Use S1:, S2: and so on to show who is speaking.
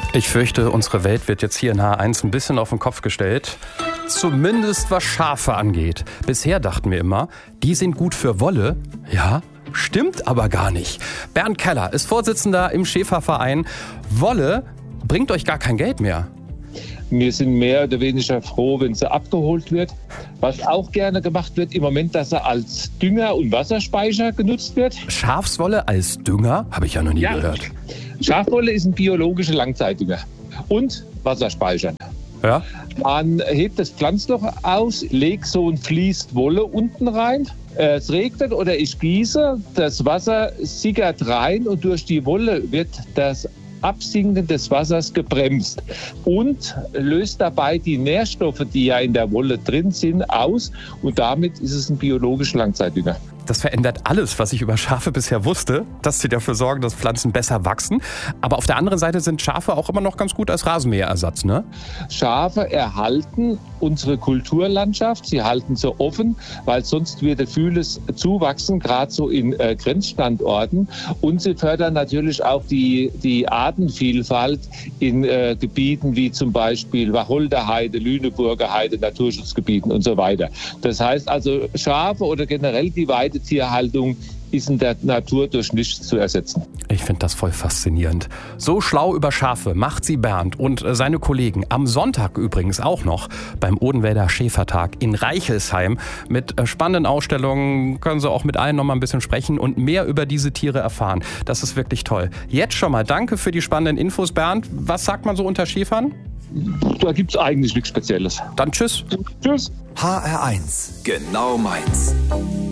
S1: Ich fürchte, unsere Welt wird jetzt hier in H1 ein bisschen auf den Kopf gestellt. Zumindest was Schafe angeht. Bisher dachten wir immer, die sind gut für Wolle. Ja, stimmt aber gar nicht. Bernd Keller ist Vorsitzender im Schäferverein. Wolle bringt euch gar kein Geld mehr.
S2: Wir sind mehr oder weniger froh, wenn sie abgeholt wird. Was auch gerne gemacht wird im Moment, dass sie als Dünger und Wasserspeicher genutzt wird.
S1: Schafswolle als Dünger? Habe ich ja noch nie gehört.
S2: Schafwolle ist ein biologischer Langzeitdünger und Wasserspeicher.
S1: Ja?
S2: Man hebt das Pflanzloch aus, legt so ein Fließ Wolle unten rein. Es regnet oder ich gieße, das Wasser sickert rein und durch die Wolle wird das Absinken des Wassers gebremst und löst dabei die Nährstoffe, die ja in der Wolle drin sind, aus. Und damit ist es ein biologischer Langzeitdünger.
S1: Das verändert alles, was ich über Schafe bisher wusste, dass sie dafür sorgen, dass Pflanzen besser wachsen. Aber auf der anderen Seite sind Schafe auch immer noch ganz gut als Rasenmäherersatz, ne?
S2: Schafe erhalten unsere Kulturlandschaft. Sie halten sie offen, weil sonst würde vieles zuwachsen, gerade so in Grenzstandorten. Und sie fördern natürlich auch die Artenvielfalt in Gebieten wie zum Beispiel Wacholderheide, Lüneburger Heide, Naturschutzgebieten und so weiter. Das heißt also, Schafe oder generell die Weidetierhaltung ist in der Natur durch nichts zu ersetzen.
S1: Ich finde das voll faszinierend. So schlau über Schafe macht sie Bernd und seine Kollegen. Am Sonntag übrigens auch noch beim Odenwälder Schäfertag in Reichelsheim. Mit spannenden Ausstellungen können Sie auch mit allen noch mal ein bisschen sprechen und mehr über diese Tiere erfahren. Das ist wirklich toll. Jetzt schon mal danke für die spannenden Infos, Bernd. Was sagt man so unter Schäfern?
S2: Da gibt es eigentlich nichts Spezielles.
S1: Dann tschüss.
S2: Tschüss.
S3: HR1, genau meins.